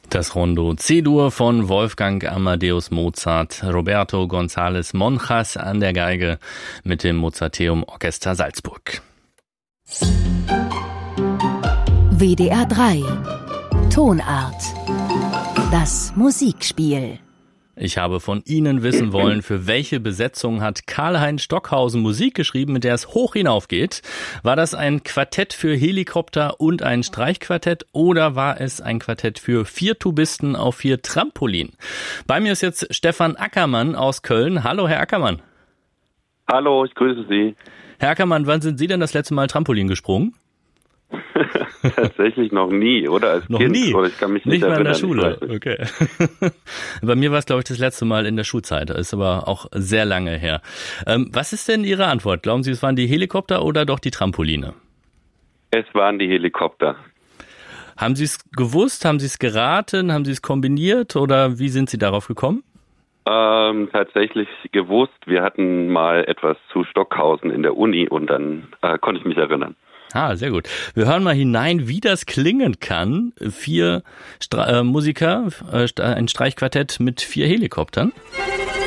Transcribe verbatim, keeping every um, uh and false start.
Das Rondo C-Dur von Wolfgang Amadeus Mozart, Roberto González Monjas an der Geige mit dem Mozarteum Orchester Salzburg. W D R drei Tonart. Das Musikspiel. Ich habe von Ihnen wissen wollen, für welche Besetzung hat Karlheinz Stockhausen Musik geschrieben, mit der es hoch hinaufgeht? War das ein Quartett für Helikopter und ein Streichquartett oder war es ein Quartett für vier Tubisten auf vier Trampolin? Bei mir ist jetzt Stefan Ackermann aus Köln. Hallo, Herr Ackermann. Hallo, ich grüße Sie. Herr Ackermann, wann sind Sie denn das letzte Mal Trampolin gesprungen? Tatsächlich noch nie, oder? Als noch Kind, nie? Oder ich kann mich nicht, nicht mal in der erinnern. Schule? Okay. Bei mir war es, glaube ich, das letzte Mal in der Schulzeit. Ist aber auch sehr lange her. Ähm, was ist denn Ihre Antwort? Glauben Sie, es waren die Helikopter oder doch die Trampoline? Es waren die Helikopter. Haben Sie es gewusst? Haben Sie es geraten? Haben Sie es kombiniert? Oder wie sind Sie darauf gekommen? Ähm, tatsächlich gewusst. Wir hatten mal etwas zu Stockhausen in der Uni und dann äh, konnte ich mich erinnern. Ah, sehr gut. Wir hören mal hinein, wie das klingen kann. Vier Stra- äh, Musiker, äh, ein Streichquartett mit vier Helikoptern.